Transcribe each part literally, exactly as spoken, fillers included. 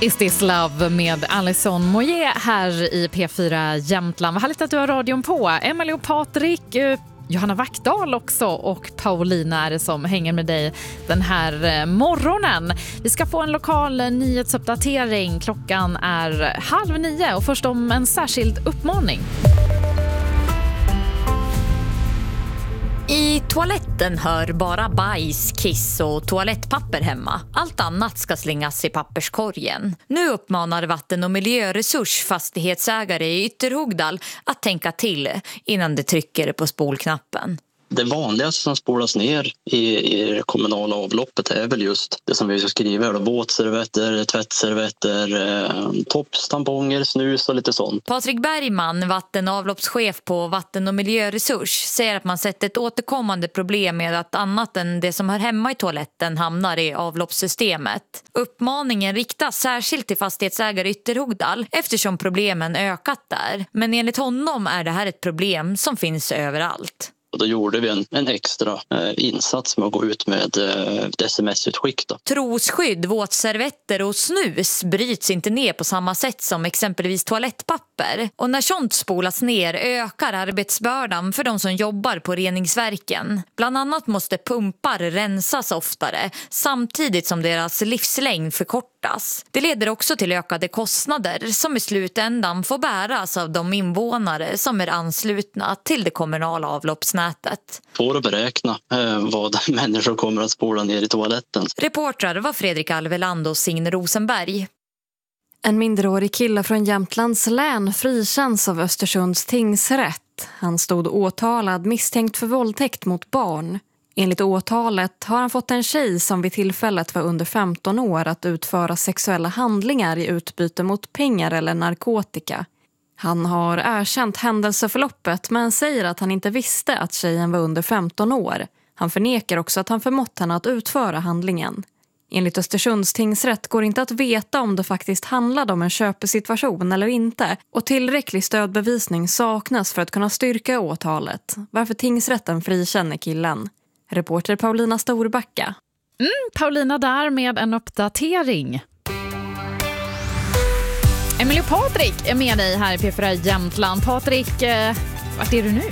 Is this love med Alison Moyer här i P fyra Jämtland. Vad härligt att du har radion på. Emelie och Patrik, eh, Johanna Wackdahl också och Paulina är det som hänger med dig den här eh, morgonen. Vi ska få en lokal eh, nyhetsuppdatering. Klockan är halv nio och först om en särskild uppmaning. I toaletten hör bara bajs, kiss och toalettpapper hemma. Allt annat ska slängas i papperskorgen. Nu uppmanar vatten- och miljöresursfastighetsägare i Ytterhogdal att tänka till innan de trycker på spolknappen. Det vanligaste som spolas ner i, i det kommunala avloppet är väl just det som vi ska skriva här då, våtservetter, tvättservetter, eh, tops, tamponger, snus och lite sånt. Patrik Bergman, vatten- och avloppschef på vatten- och miljöresurs, säger att man sett ett återkommande problem med att annat än det som hör hemma i toaletten hamnar i avloppssystemet. Uppmaningen riktas särskilt till fastighetsägare i Ytterhogdal eftersom problemen ökat där. Men enligt honom är det här ett problem som finns överallt. Och då gjorde vi en, en extra eh, insats med att gå ut med eh, ett sms-utskick. Då. Trosskydd, våtservetter och snus bryts inte ner på samma sätt som exempelvis toalettpapper. Och när sånt spolas ner ökar arbetsbördan för de som jobbar på reningsverken. Bland annat måste pumpar rensas oftare samtidigt som deras livslängd förkortas. Det leder också till ökade kostnader som i slutändan får bäras av de invånare som är anslutna till det kommunala avloppsnätet. Får att beräkna eh, vad människor kommer att spola ner i toaletten. Reportrar var Fredrik Alveland och Signe Rosenberg. En mindreårig kille från Jämtlands län frikänns av Östersunds tingsrätt. Han stod åtalad misstänkt för våldtäkt mot barn. Enligt åtalet har han fått en tjej som vid tillfället var under femton år att utföra sexuella handlingar i utbyte mot pengar eller narkotika. Han har erkänt händelseförloppet men säger att han inte visste att tjejen var under femton år. Han förnekar också att han förmått henne att utföra handlingen. Enligt Östersunds tingsrätt går inte att veta om det faktiskt handlade om en köpesituation eller inte och tillräcklig stödbevisning saknas för att kunna styrka åtalet, varför tingsrätten frikänner killen. Reporter Paulina Storbacka. Mm, Paulina där med en uppdatering. Emelie och Patrik är med dig här i P fyra Jämtland. Patrik, eh, vart är du nu?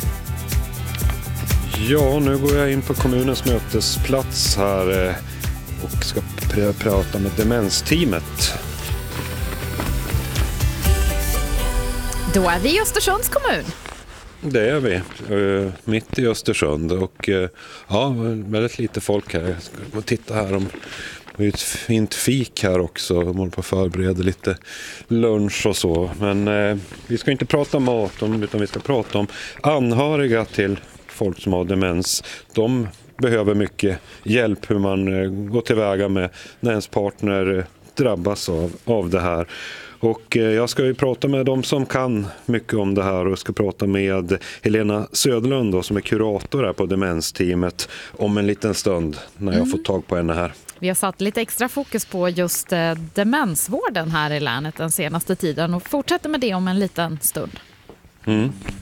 Ja, nu går jag in på kommunens mötesplats här eh, och ska pr- prata med demensteamet. Då är vi i Östersunds kommun. Det är vi, eh, mitt i Östersund och eh, ja, väldigt lite folk här. Jag ska gå och titta här om det är ett fint fik här också. De håller på att förbereda lite lunch och så. Men eh, vi ska inte prata om mat om, utan vi ska prata om anhöriga till folk som har demens. De behöver mycket hjälp hur man eh, går tillväga med när ens partner eh, drabbas av, av det här. Och eh, jag ska ju prata med de som kan mycket om det här och ska prata med Helena Söderlund då, som är kurator här på demensteamet om en liten stund när jag mm. får tag på henne här. Vi har satt lite extra fokus på just eh, demensvården här i länet den senaste tiden och fortsätter med det om en liten stund. Mm.